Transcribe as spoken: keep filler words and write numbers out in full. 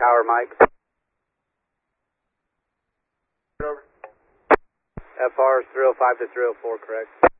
Tower, Mike. Over. F R is three oh five to three oh four, correct?